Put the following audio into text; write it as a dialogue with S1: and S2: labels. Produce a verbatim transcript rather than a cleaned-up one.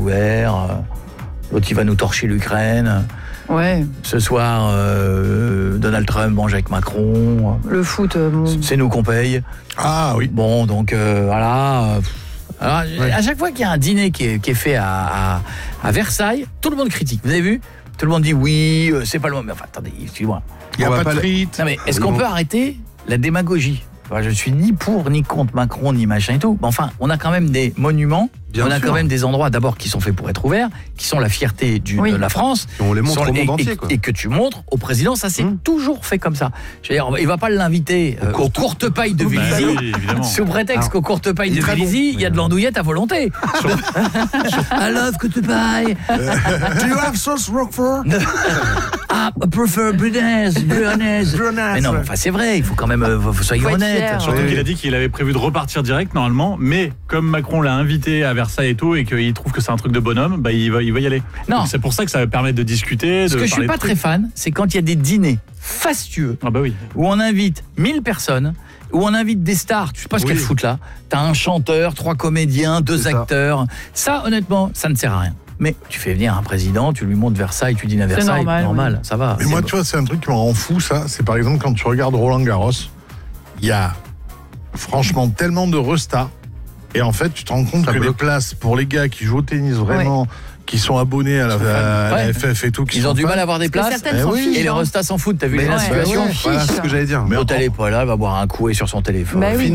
S1: ouvert. L'autre, il va nous torcher l'Ukraine.
S2: Ouais.
S1: Ce soir, euh, Donald Trump mange avec Macron.
S2: Le foot, euh, bon.
S1: C'est nous qu'on paye.
S3: Ah oui.
S1: Bon, donc euh, voilà. Alors,
S3: Ouais.
S1: à chaque fois qu'il y a un dîner qui est, qui est fait à, à, à Versailles, tout le monde critique. Vous avez vu ? Tout le monde dit oui, euh, c'est pas le moment. Mais enfin, attendez, excusez-moi.
S3: Il n'y a
S4: On va
S3: pas de
S4: pas
S3: frites.
S1: Non mais est-ce qu'on peut arrêter la démagogie ? Enfin, je suis ni pour ni contre Macron ni machin et tout. Mais enfin, on a quand même des monuments,
S4: Bien
S1: on a
S4: sûr.
S1: quand même des endroits d'abord qui sont faits pour être ouverts, qui sont la fierté du,
S2: Oui.
S1: de la France.
S4: Et on les montre
S1: sont-
S4: au monde
S1: et,
S4: entier,
S1: et-
S4: quoi.
S1: et que tu montres au président, ça s'est
S4: Mmh.
S1: toujours fait comme ça. Je veux dire, il va pas l'inviter euh, aux courtes pailles de
S5: Bah
S1: Vélizy.
S5: oui, évidemment.
S1: Sous prétexte
S4: Alors,
S1: qu'aux courtes pailles
S4: il
S1: de
S4: est très
S1: Vélizy,
S4: bon.
S1: il y a de l'andouillette à volonté. I love courte paille.
S3: Do you have sauce Roquefort?
S1: Ah, I prefer Brunesse, Brunesse.
S3: Brunesse,
S1: Mais non,
S3: ouais.
S1: enfin c'est vrai, il faut quand même, euh, faut- soyez
S2: Faut être
S1: honnête.
S2: fier,
S5: Surtout
S4: Oui.
S5: qu'il a dit qu'il avait prévu de repartir direct normalement, mais comme Macron l'a invité à Versailles et tout, et qu'il trouve que c'est un truc de bonhomme, bah il va, il va y aller.
S1: Non.
S5: Donc c'est pour ça que ça va permettre de discuter.
S1: Ce
S5: de
S1: que je suis
S5: parler
S1: pas
S5: de
S1: très
S5: trucs.
S1: fan, c'est quand il y a des dîners fastueux
S5: Ah bah oui.
S1: où on invite mille personnes, où on invite des stars, tu sais pas ce
S4: Oui.
S1: qu'elles foutent là. T'as un chanteur, trois comédiens, deux
S4: C'est ça.
S1: acteurs. Ça, honnêtement, ça ne sert à rien. Mais tu fais venir un président, tu lui montres Versailles, tu dînes à
S2: C'est
S1: Versailles,
S2: normal,
S1: ça va.
S3: Mais
S1: C'est
S3: moi,
S1: bon.
S3: tu vois, c'est un truc qui me rend fou, ça. C'est par exemple quand tu regardes Roland Garros, il y a franchement tellement de restas. Et en fait, tu te rends compte
S4: Ça
S3: que les
S4: bloque.
S3: places pour les gars qui jouent au tennis vraiment, qui sont abonnés à la, à la
S1: Ouais.
S3: F F et tout, qui
S1: Ils
S3: sont
S1: ont du
S3: fans,
S1: mal à avoir des
S2: Parce que
S1: places.
S2: certaines
S3: Eh
S2: s'en
S3: oui.
S2: fichent,
S1: Et les
S2: hein.
S1: restas s'en foutent, t'as vu
S4: Mais
S1: la
S2: ouais,
S1: situation
S2: ouais.
S4: Voilà
S2: Fiche.
S4: ce que j'allais dire.
S3: Mais
S1: L'autre,
S3: en-
S1: elle est pas là, elle va boire un coup et sur son téléphone.
S2: Bah oui.